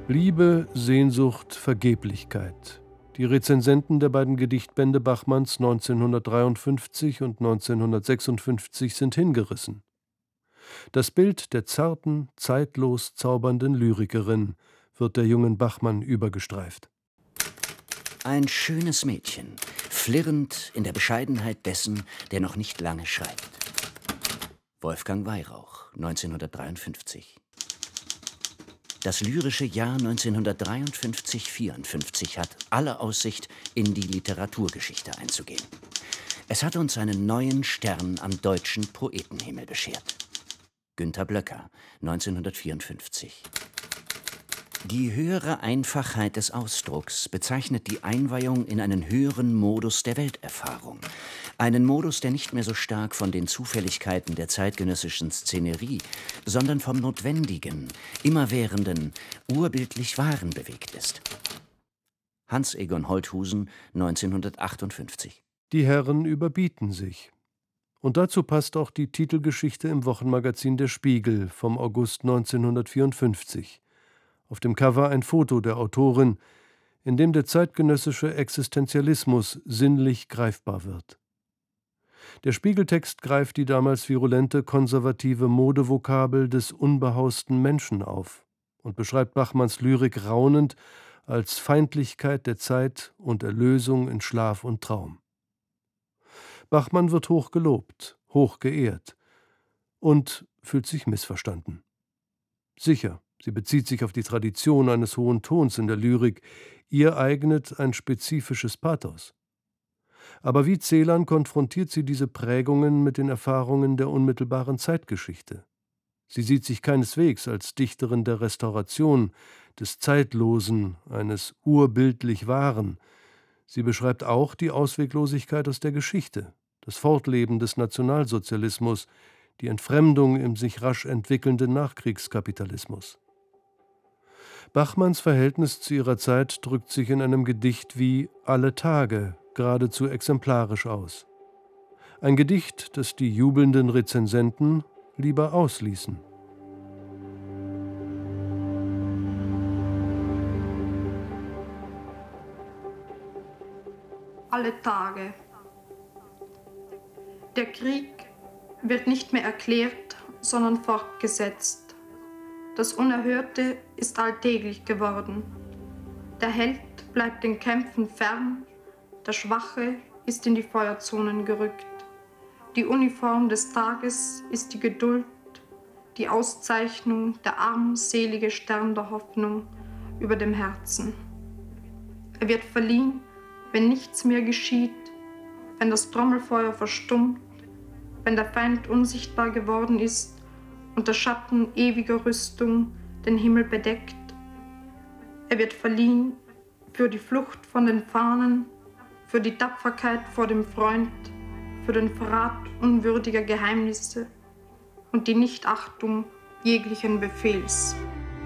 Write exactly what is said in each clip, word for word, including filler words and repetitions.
Liebe, Sehnsucht, Vergeblichkeit. Die Rezensenten der beiden Gedichtbände Bachmanns neunzehnhundertdreiundfünfzig und neunzehnhundertsechsundfünfzig sind hingerissen. Das Bild der zarten, zeitlos zaubernden Lyrikerin wird der jungen Bachmann übergestreift. Ein schönes Mädchen, flirrend in der Bescheidenheit dessen, der noch nicht lange schreibt. Wolfgang Weyrauch, neunzehnhundertdreiundfünfzig. Das lyrische Jahr neunzehnhundertdreiundfünfzig vierundfünfzig hat alle Aussicht, in die Literaturgeschichte einzugehen. Es hat uns einen neuen Stern am deutschen Poetenhimmel beschert. Günter Blöcker, neunzehnhundertvierundfünfzig. Die höhere Einfachheit des Ausdrucks bezeichnet die Einweihung in einen höheren Modus der Welterfahrung. Einen Modus, der nicht mehr so stark von den Zufälligkeiten der zeitgenössischen Szenerie, sondern vom Notwendigen, immerwährenden, urbildlich Wahren bewegt ist. Hans Egon Holthusen, neunzehnhundertachtundfünfzig. Die Herren überbieten sich. Und dazu passt auch die Titelgeschichte im Wochenmagazin Der Spiegel vom August neunzehnhundertvierundfünfzig. Auf dem Cover ein Foto der Autorin, in dem der zeitgenössische Existenzialismus sinnlich greifbar wird. Der Spiegeltext greift die damals virulente konservative Modevokabel des unbehausten Menschen auf und beschreibt Bachmanns Lyrik raunend als Feindlichkeit der Zeit und Erlösung in Schlaf und Traum. Bachmann wird hoch gelobt, hoch geehrt und fühlt sich missverstanden. Sicher, sie bezieht sich auf die Tradition eines hohen Tons in der Lyrik, ihr eignet ein spezifisches Pathos. Aber wie Celan konfrontiert sie diese Prägungen mit den Erfahrungen der unmittelbaren Zeitgeschichte. Sie sieht sich keineswegs als Dichterin der Restauration, des Zeitlosen, eines urbildlich Wahren. Sie beschreibt auch die Ausweglosigkeit aus der Geschichte, das Fortleben des Nationalsozialismus, die Entfremdung im sich rasch entwickelnden Nachkriegskapitalismus. Bachmanns Verhältnis zu ihrer Zeit drückt sich in einem Gedicht wie »Alle Tage« geradezu exemplarisch aus. Ein Gedicht, das die jubelnden Rezensenten lieber ausließen. Alle Tage. Der Krieg wird nicht mehr erklärt, sondern fortgesetzt. Das Unerhörte ist alltäglich geworden. Der Held bleibt den Kämpfen fern, der Schwache ist in die Feuerzonen gerückt. Die Uniform des Tages ist die Geduld, die Auszeichnung, der armselige Stern der Hoffnung über dem Herzen. Er wird verliehen, wenn nichts mehr geschieht, wenn das Trommelfeuer verstummt, wenn der Feind unsichtbar geworden ist und der Schatten ewiger Rüstung den Himmel bedeckt. Er wird verliehen für die Flucht von den Fahnen, für die Tapferkeit vor dem Freund, für den Verrat unwürdiger Geheimnisse und die Nichtachtung jeglichen Befehls.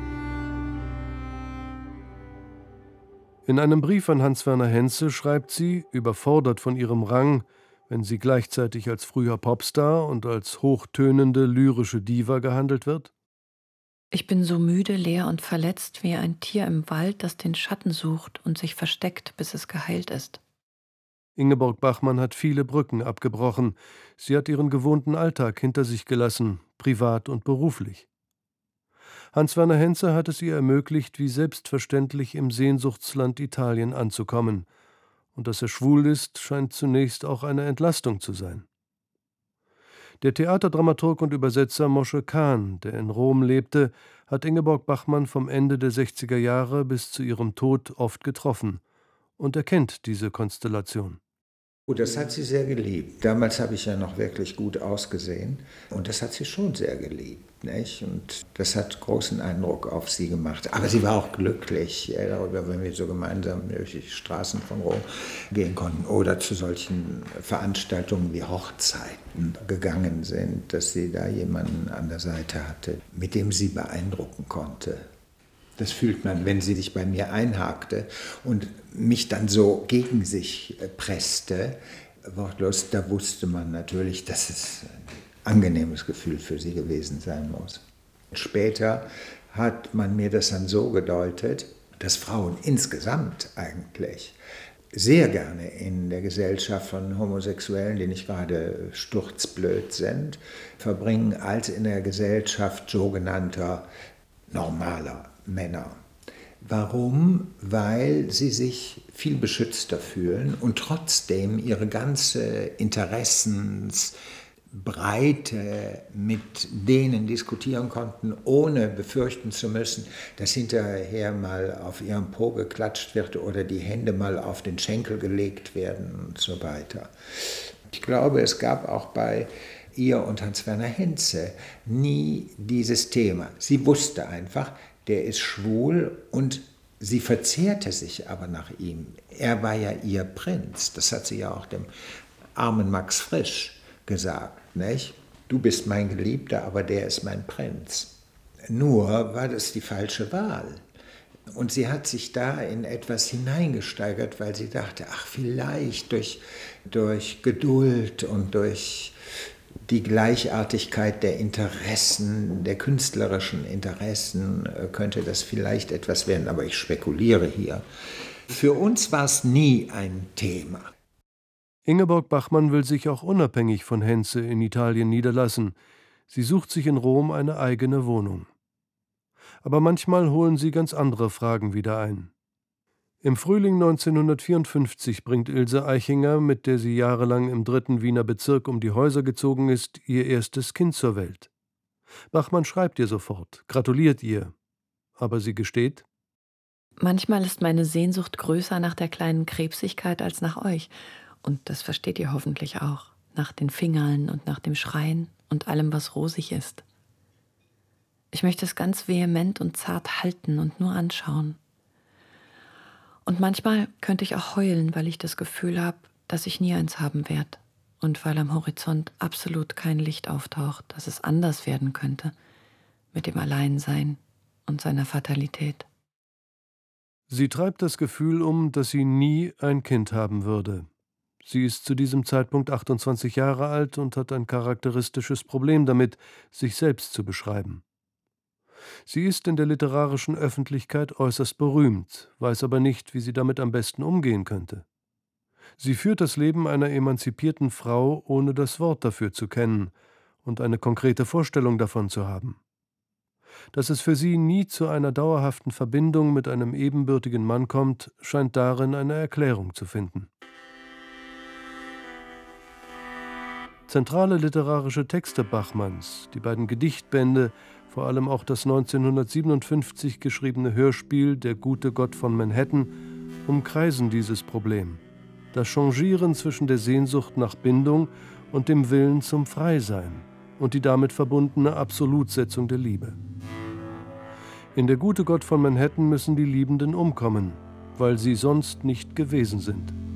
In einem Brief an Hans-Werner Henze schreibt sie, überfordert von ihrem Rang, wenn sie gleichzeitig als früher Popstar und als hochtönende lyrische Diva gehandelt wird: Ich bin so müde, leer und verletzt wie ein Tier im Wald, das den Schatten sucht und sich versteckt, bis es geheilt ist. Ingeborg Bachmann hat viele Brücken abgebrochen. Sie hat ihren gewohnten Alltag hinter sich gelassen, privat und beruflich. Hans-Werner Henze hat es ihr ermöglicht, wie selbstverständlich im Sehnsuchtsland Italien anzukommen. Und dass er schwul ist, scheint zunächst auch eine Entlastung zu sein. Der Theaterdramaturg und Übersetzer Moshe Kahn, der in Rom lebte, hat Ingeborg Bachmann vom Ende der sechziger Jahre bis zu ihrem Tod oft getroffen und er kennt diese Konstellation. Oh, das hat sie sehr geliebt. Damals habe ich ja noch wirklich gut ausgesehen und das hat sie schon sehr geliebt, nicht? Und das hat großen Eindruck auf sie gemacht. Aber sie war auch glücklich ja, darüber, wenn wir so gemeinsam durch die Straßen von Rom gehen konnten oder zu solchen Veranstaltungen wie Hochzeiten gegangen sind, dass sie da jemanden an der Seite hatte, mit dem sie beeindrucken konnte. Das fühlt man, wenn sie sich bei mir einhakte und mich dann so gegen sich presste, wortlos, da wusste man natürlich, dass es ein angenehmes Gefühl für sie gewesen sein muss. Später hat man mir das dann so gedeutet, dass Frauen insgesamt eigentlich sehr gerne in der Gesellschaft von Homosexuellen, die nicht gerade sturzblöd sind, verbringen, als in der Gesellschaft sogenannter normaler Männer. Warum? Weil sie sich viel beschützter fühlen und trotzdem ihre ganze Interessensbreite mit denen diskutieren konnten, ohne befürchten zu müssen, dass hinterher mal auf ihrem Po geklatscht wird oder die Hände mal auf den Schenkel gelegt werden und so weiter. Ich glaube, es gab auch bei ihr und Hans-Werner Henze nie dieses Thema. Sie wusste einfach, der ist schwul und sie verzehrte sich aber nach ihm. Er war ja ihr Prinz. Das hat sie ja auch dem armen Max Frisch gesagt, nicht? Du bist mein Geliebter, aber der ist mein Prinz. Nur war das die falsche Wahl. Und sie hat sich da in etwas hineingesteigert, weil sie dachte, ach, vielleicht durch, durch Geduld und durch die Gleichartigkeit der Interessen, der künstlerischen Interessen, könnte das vielleicht etwas werden. Aber ich spekuliere hier. Für uns war es nie ein Thema. Ingeborg Bachmann will sich auch unabhängig von Henze in Italien niederlassen. Sie sucht sich in Rom eine eigene Wohnung. Aber manchmal holen sie ganz andere Fragen wieder ein. Im Frühling neunzehnhundertvierundfünfzig bringt Ilse Aichinger, mit der sie jahrelang im dritten Wiener Bezirk um die Häuser gezogen ist, ihr erstes Kind zur Welt. Bachmann schreibt ihr sofort, gratuliert ihr. Aber sie gesteht: Manchmal ist meine Sehnsucht größer nach der kleinen Krebsigkeit als nach euch. Und das versteht ihr hoffentlich auch. Nach den Fingern und nach dem Schreien und allem, was rosig ist. Ich möchte es ganz vehement und zart halten und nur anschauen. Und manchmal könnte ich auch heulen, weil ich das Gefühl habe, dass ich nie eins haben werde. Und weil am Horizont absolut kein Licht auftaucht, dass es anders werden könnte. Mit dem Alleinsein und seiner Fatalität. Sie treibt das Gefühl um, dass sie nie ein Kind haben würde. Sie ist zu diesem Zeitpunkt achtundzwanzig Jahre alt und hat ein charakteristisches Problem damit, sich selbst zu beschreiben. Sie ist in der literarischen Öffentlichkeit äußerst berühmt, weiß aber nicht, wie sie damit am besten umgehen könnte. Sie führt das Leben einer emanzipierten Frau, ohne das Wort dafür zu kennen und eine konkrete Vorstellung davon zu haben. Dass es für sie nie zu einer dauerhaften Verbindung mit einem ebenbürtigen Mann kommt, scheint darin eine Erklärung zu finden. Zentrale literarische Texte Bachmanns, die beiden Gedichtbände, vor allem auch das neunzehnhundertsiebenundfünfzig geschriebene Hörspiel Der gute Gott von Manhattan, umkreisen dieses Problem. Das Changieren zwischen der Sehnsucht nach Bindung und dem Willen zum Freisein und die damit verbundene Absolutsetzung der Liebe. In Der gute Gott von Manhattan müssen die Liebenden umkommen, weil sie sonst nicht gewesen sind.